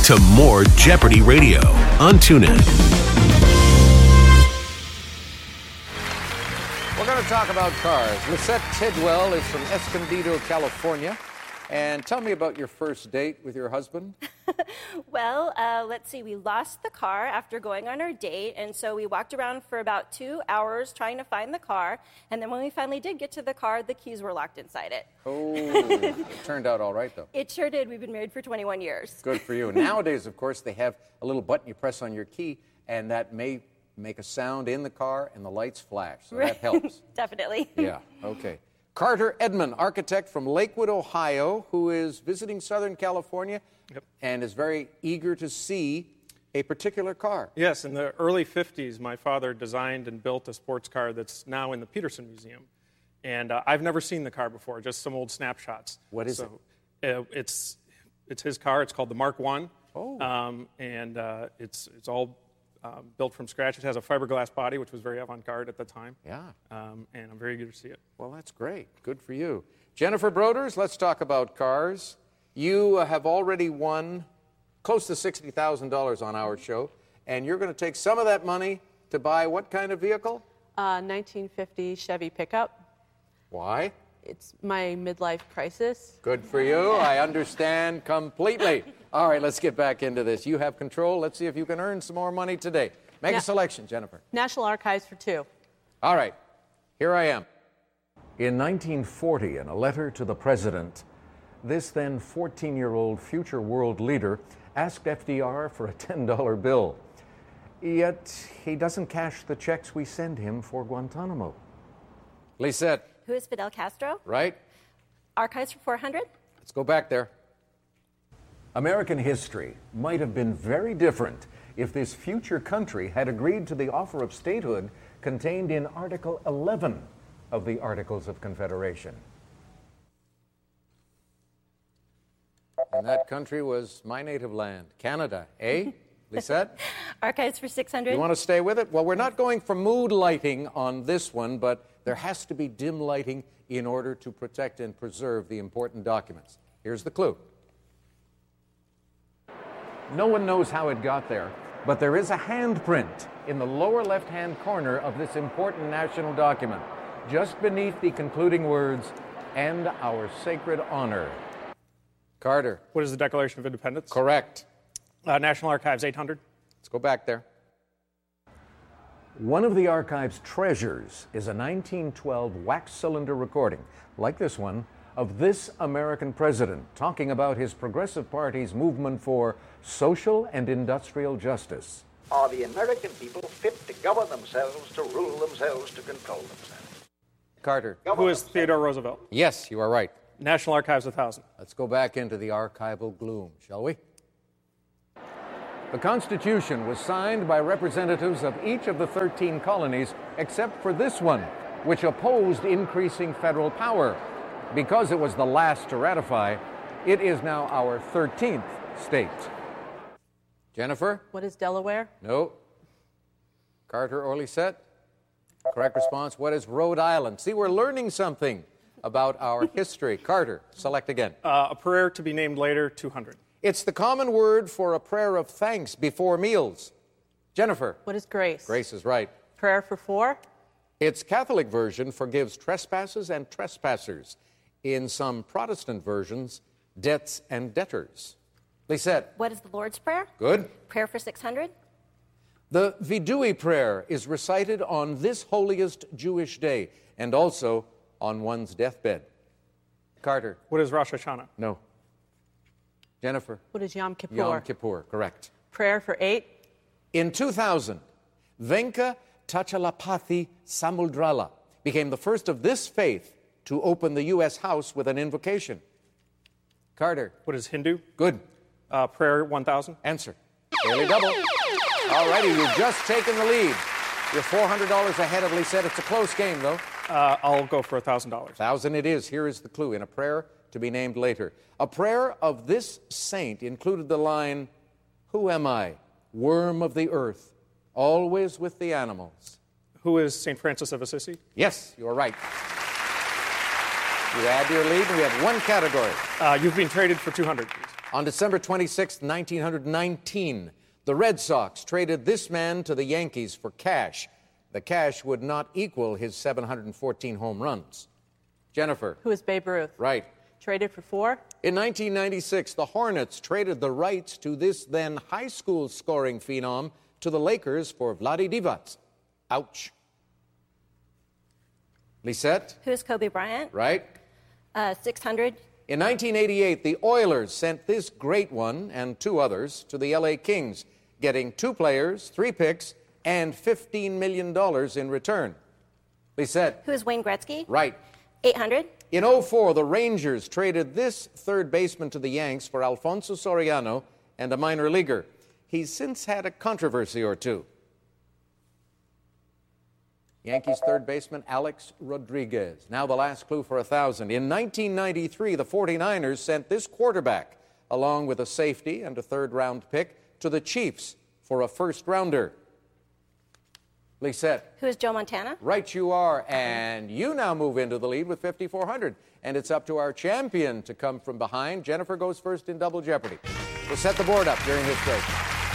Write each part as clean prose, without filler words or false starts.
to more Jeopardy Radio on TuneIn. We're going to talk about cars. Lisette Tidwell is from Escondido, California. And tell me about your first date with your husband. Well, let's see. We lost the car after going on our date, and so we walked around for about 2 hours trying to find the car. And then when we finally did get to the car, the keys were locked inside it. Oh, it turned out all right, though. It sure did. We've been married for 21 years. Good for you. Nowadays, of course, they have a little button you press on your key, and that may make a sound in the car, and the lights flash. So that helps. Definitely. Yeah, okay. Carter Edmond, architect from Lakewood, Ohio, who is visiting Southern California and is very eager to see a particular car. Yes, in the early 50s, my father designed and built a sports car that's now in the Peterson Museum. And I've never seen the car before, just some old snapshots. What is it? It's his car. It's called the Mark I. Oh. It's all built from scratch. It has a fiberglass body, which was very avant-garde at the time. Yeah. And I'm very eager to see it. Well, that's great. Good for you. Jennifer Broders, let's talk about cars. You have already won close to $60,000 on our show, and you're going to take some of that money to buy what kind of vehicle? 1950 Chevy pickup. Why? It's my midlife crisis. Good for you. I understand completely. All right, let's get back into this. You have control. Let's see if you can earn some more money today. Make a selection, Jennifer. National Archives for 2. All right, here I am. In 1940, in a letter to the president, this then 14-year-old future world leader asked FDR for a $10 bill. Yet he doesn't cash the checks we send him for Guantanamo. Lisette. Who is Fidel Castro? Right. Archives for 400? Let's go back there. American history might have been very different if this future country had agreed to the offer of statehood contained in Article 11 of the Articles of Confederation. And that country was my native land, Canada, eh, Lisette? Archives for 600? You want to stay with it? Well, we're not going for mood lighting on this one, but there has to be dim lighting in order to protect and preserve the important documents. Here's the clue. No one knows how it got there, but there is a handprint in the lower left-hand corner of this important national document, just beneath the concluding words, "and our sacred honor." Carter. What is the Declaration of Independence? Correct. National Archives, 800. Let's go back there. One of the archive's treasures is a 1912 wax cylinder recording, like this one, of this American president talking about his Progressive Party's movement for social and industrial justice. Are the American people fit to govern themselves, to rule themselves, to control themselves? Carter. Who is Theodore Roosevelt? Yes, you are right. National Archives, 1000. Let's go back into the archival gloom, shall we? The Constitution was signed by representatives of each of the 13 colonies, except for this one, which opposed increasing federal power. Because it was the last to ratify, it is now our 13th state. Jennifer? What is Delaware? No. Carter or Lisette? Correct response. What is Rhode Island? See, we're learning something about our history. Carter, select again. A prayer to be named later, 200. It's the common word for a prayer of thanks before meals. Jennifer? What is grace? Grace is right. Prayer for 4? Its Catholic version forgives trespasses and trespassers. In some Protestant versions, debts and debtors. Lisette? What is the Lord's Prayer? Good. Prayer for 600? The Vidui prayer is recited on this holiest Jewish day and also on one's deathbed. Carter? What is Rosh Hashanah? No. Jennifer? What is Yom Kippur? Yom Kippur, correct. Prayer for 8? In 2000, Venka Tachalapathy Samudrala became the first of this faith to open the U.S. House with an invocation. Carter? What is Hindu? Good. Prayer 1000. Answer. Daily double. All righty, you've just taken the lead. You're $400 ahead of Lisette. It's a close game, though. I'll go for $1,000. 1,000 it is. Here is the clue in a prayer to be named later. A prayer of this saint included the line, "Who am I, worm of the earth, always with the animals?" Who is St. Francis of Assisi? Yes, you're right. You add to your lead, and we have one category. You've been traded for 200, please. On December 26, 1919, the Red Sox traded this man to the Yankees for cash. The cash would not equal his 714 home runs. Jennifer. Who is Babe Ruth? Right. Traded for 4? In 1996, the Hornets traded the rights to this then high school scoring phenom to the Lakers for Vlade Divac. Ouch. Lisette? Who is Kobe Bryant? Right. 600. In 1988, the Oilers sent this great one and 2 others to the LA Kings, getting 2 players, 3 picks, and $15 million in return. Lisette? Who is Wayne Gretzky? Right. 800. In 2004, the Rangers traded this third baseman to the Yanks for Alfonso Soriano and a minor leaguer. He's since had a controversy or two. Yankees third baseman Alex Rodriguez. Now the last clue for 1,000. In 1993, the 49ers sent this quarterback, along with a safety and a third-round pick, to the Chiefs for a first-rounder. Lisette. Who is Joe Montana? Right you are, and you now move into the lead with 5,400. And it's up to our champion to come from behind. Jennifer goes first in Double Jeopardy. We'll set the board up during this break.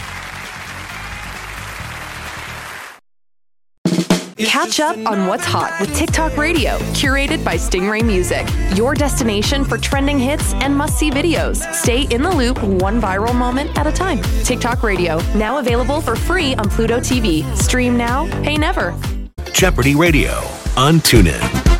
Catch up on what's hot with TikTok Radio, curated by Stingray Music. Your destination for trending hits and must-see videos. Stay in the loop one viral moment at a time. TikTok Radio, now available for free on Pluto TV. Stream now, pay never. Jeopardy Radio on TuneIn.